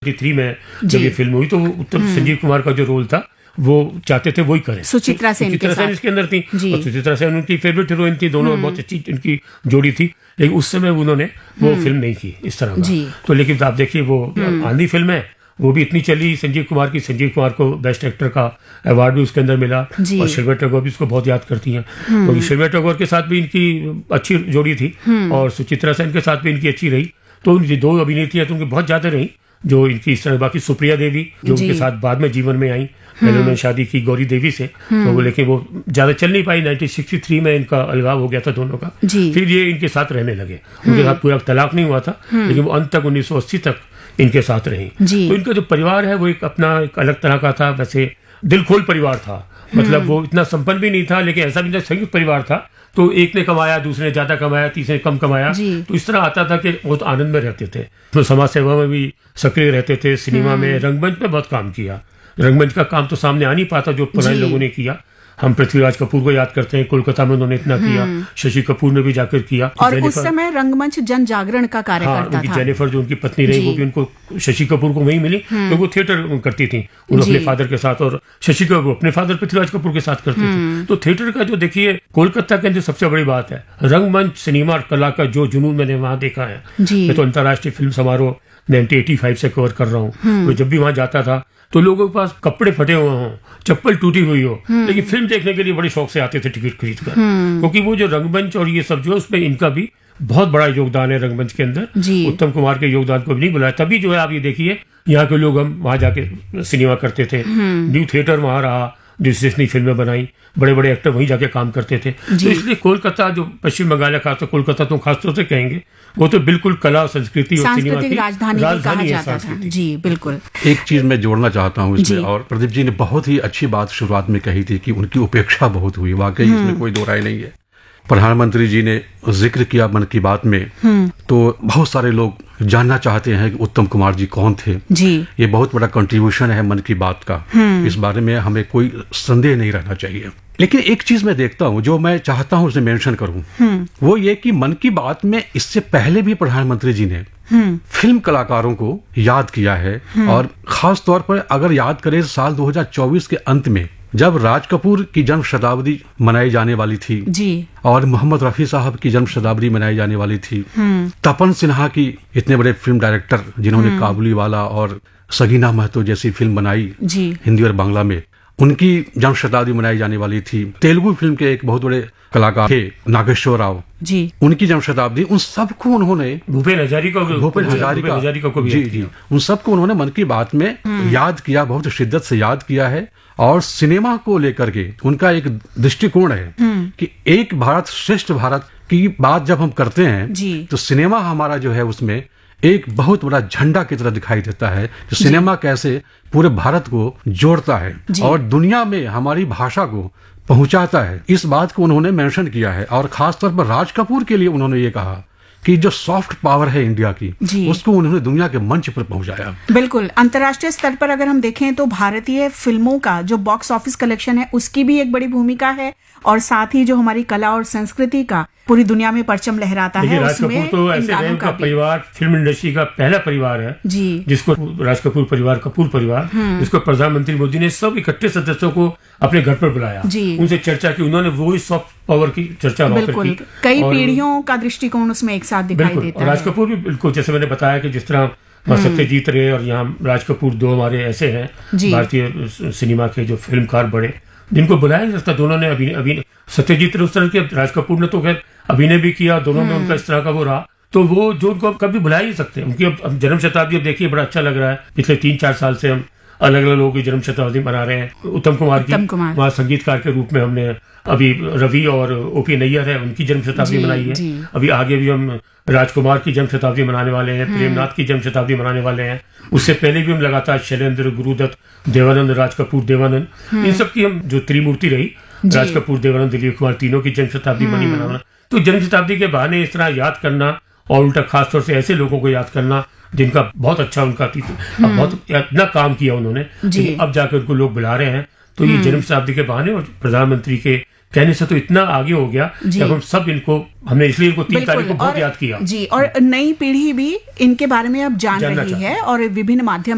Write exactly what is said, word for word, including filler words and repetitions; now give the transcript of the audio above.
तिहत्तर में जब ये फिल्म हुई तो उत्तम संजीव कुमार का जो रोल था वो चाहते थे वही करें। सुचित्रा सेन सुचित्रा सेन इसके अंदर थी और सुचित्रा सेन उनकी फेवरेट हीरोइन थी, दोनों बहुत अच्छी उनकी जोड़ी थी, लेकिन उस समय उन्होंने वो फिल्म नहीं की इस तरह का। तो लेकिन आप देखिए वो आंधी फिल्म है, वो भी इतनी चली संजीव कुमार की, संजीव कुमार को बेस्ट एक्टर का अवार्ड भी उसके अंदर मिला और शर्मिला टैगोर भी उसको बहुत याद करती हैं क्योंकि शर्मिला टैगोर के साथ भी इनकी अच्छी जोड़ी थी और सुचित्रा सेन के साथ भी इनकी अच्छी रही। तो उनकी दो अभिनेत्रियां तो उनकी बहुत ज्यादा रही जो इनकी इस तरह। बाकी सुप्रिया देवी जो उनके साथ बाद में जीवन में आई, पहले उन्होंने शादी की गौरी देवी से, तो वो लेकिन वो ज्यादा चल नहीं पाई। नाइनटीन सिक्सटी थ्री में इनका अलगाव हो गया था दोनों का, फिर ये इनके साथ रहने लगे। उनके साथ पूरा तलाक नहीं हुआ था लेकिन वो अंत तक उन्नीस सौ अस्सी तक इनके साथ रही। तो इनका जो परिवार है वो एक अपना एक अलग तरह का था, वैसे दिलखोल परिवार था, मतलब वो इतना संपन्न भी नहीं था लेकिन ऐसा भी नहीं संयुक्त परिवार था। तो एक ने कमाया, दूसरे ने ज्यादा कमाया, तीसरे ने कम कमाया, तो इस तरह आता था कि बहुत आनंद में रहते थे। तो समाज सेवा में भी सक्रिय रहते थे, सिनेमा में, रंगमंच में बहुत काम किया। रंगमंच का काम तो सामने आ नहीं पाता जो पुराने लोगों ने किया। हम पृथ्वीराज कपूर को याद करते हैं, कोलकाता में उन्होंने इतना किया, शशि कपूर ने भी जाकर किया। और उस समय रंगमंच जन जागरण का कार्य हाँ, करता था। जेनिफर जो उनकी पत्नी रही वो भी उनको शशि कपूर को वहीं मिली क्योंकि वो थिएटर करती थी उन अपने फादर के साथ, और शशि कपूर अपने फादर पृथ्वीराज कपूर के साथ करती थी। तो थिएटर का जो देखिए कोलकाता के अंदर सबसे बड़ी बात है रंगमंच सिनेमा और कला का जो जुनून मैंने वहां देखा है। मैं तो अंतर्राष्ट्रीय फिल्म समारोह नाइनटीन एटी फाइव से कवर कर रहा हूँ, तो जब भी वहां जाता था तो लोगों के पास कपड़े फटे हुए हों, चप्पल टूटी हुई हो, लेकिन फिल्म देखने के लिए बड़े शौक से आते थे टिकट खरीद कर, क्योंकि वो जो रंगमंच और ये सब जो है उसमें इनका भी बहुत बड़ा योगदान है रंगमंच के अंदर। उत्तम कुमार के योगदान को भी नहीं बुलाया। तभी जो है आप ये देखिए यहाँ के लोग हम वहां जाके सिनेमा करते थे, न्यू थिएटर वहां रहा जिसने फिल्में बनाई, बड़े बड़े एक्टर वहीं जाके काम करते थे। तो इसलिए कोलकाता जो पश्चिम बंगाल है, खासतौर कोलकाता तो खासतौर से कहेंगे, वो तो बिल्कुल कला संस्कृति और सिनेमा की राजधानी, राजधानी कहा जाता था। जी बिल्कुल। एक चीज मैं जोड़ना चाहता हूँ इसमें, और प्रदीप जी ने बहुत ही अच्छी बात शुरुआत में कही थी कि उनकी उपेक्षा बहुत हुई, वाकई इसमें कोई दो राय नहीं है। प्रधानमंत्री जी ने जिक्र किया मन की बात में, तो बहुत सारे लोग जानना चाहते हैं कि उत्तम कुमार जी कौन थे। जी ये बहुत बड़ा कंट्रीब्यूशन है मन की बात का, इस बारे में हमें कोई संदेह नहीं रहना चाहिए। लेकिन एक चीज मैं देखता हूं जो मैं चाहता हूं उसे मेंशन करूं, वो ये कि मन की बात में इससे पहले भी प्रधानमंत्री जी ने फिल्म कलाकारों को याद किया है, और खास तौर पर अगर याद करें साल दो हज़ार चौबीस के अंत में जब राज कपूर की जन्म शताब्दी मनाई जाने वाली थी जी, और मोहम्मद रफी साहब की जन्म शताब्दी मनाई जाने वाली थी, तपन सिन्हा की, इतने बड़े फिल्म डायरेक्टर जिन्होंने काबुली वाला और सगीना महतो जैसी फिल्म बनाई हिंदी और बांग्ला में, उनकी जन्म शताब्दी मनाई जाने वाली थी। तेलुगु फिल्म के एक बहुत बड़े कलाकार थे नागेश्वर राव जी, उनकी जन्म शताब्दी, उन सबको उन्होंने भूपेन हजारिका भूपेन हजारिका को भी जी जी उन सबको उन्होंने मन की बात में याद किया, बहुत शिद्दत से याद किया है। और सिनेमा को लेकर के उनका एक दृष्टिकोण है कि एक भारत श्रेष्ठ भारत की बात जब हम करते हैं तो सिनेमा हमारा जो है उसमें एक बहुत बड़ा झंडा की तरह दिखाई देता है, जो सिनेमा कैसे पूरे भारत को जोड़ता है और दुनिया में हमारी भाषा को पहुंचाता है। इस बात को उन्होंने मेंशन किया है, और खासतौर पर राज कपूर के लिए उन्होंने ये कहा कि जो सॉफ्ट पावर है इंडिया की, उसको उन्होंने दुनिया के मंच पर पहुंचाया। बिल्कुल। अंतर्राष्ट्रीय स्तर पर अगर हम देखें तो भारतीय फिल्मों का जो बॉक्स ऑफिस कलेक्शन है उसकी भी एक बड़ी भूमिका है, और साथ ही जो हमारी कला और संस्कृति का पूरी दुनिया में परचम लहराता है। राज कपूर तो ऐसे है, उनका परिवार फिल्म इंडस्ट्री का पहला परिवार है जी, जिसको राज कपूर परिवार, कपूर परिवार, जिसको प्रधानमंत्री मोदी ने सब इकट्ठे सदस्यों को अपने घर पर बुलाया, उनसे चर्चा की, उन्होंने वो सॉफ्ट पावर की चर्चा बिल्कुल, कई पीढ़ियों का दृष्टिकोण उसमें एक साथ दिखाई देता है। राज कपूर भी बिल्कुल, जैसे मैंने बताया कि जिस तरह सत्यजीत रे और यहाँ राज कपूर दो हमारे ऐसे हैं भारतीय सिनेमा के जो फिल्मकार बड़े, जिनको बुलाया नहीं सकता। दोनों ने अभिनय अभिनय सत्यजीत रे उस तरह के, राज कपूर ने तो खैर अभिनय भी किया, दोनों में उनका इस तरह का वो रहा, तो वो जो उनको कभी बुला ही नहीं सकते। उनकी अब जन्म शताब्दी अब देखिए बड़ा अच्छा लग रहा है, पिछले तीन चार साल से हम अलग अलग लोगों की जन्म शताब्दी मना रहे हैं। उत्तम कुमार की वहाँ संगीतकार के रूप में हमने अभी रवि और ओपी नैयर है उनकी जन्म शताब्दी मनाई है, अभी आगे भी हम राजकुमार की जन्म शताब्दी मनाने वाले हैं, प्रेमनाथ की जन्म शताब्दी मनाने वाले हैं। उससे पहले भी हम लगातार शैलेंद्र, गुरुदत्त, देवानंद, राज कपूर, देवानंद, इन सब की हम जो त्रिमूर्ति रही, राज कपूर, देवानंद, दिलीप कुमार, तीनों की जन्म शताब्दी मनी मनाना। तो जन्म शताब्दी के बहाने इस तरह याद करना, और उल्टा खासतौर से ऐसे लोगों को याद करना जिनका बहुत अच्छा उनका अब बहुत इतना काम किया उन्होंने, अब जाकर उनको लोग बुला रहे हैं। तो ये जन्म शताब्दी के बहाने और प्रधानमंत्री के कहने से तो इतना आगे हो गया कि अब हम सब इनको, हमने इसलिए इनको तीन तारीख को बहुत याद किया जी, और नई पीढ़ी भी इनके बारे में अब जान रही है, और विभिन्न माध्यम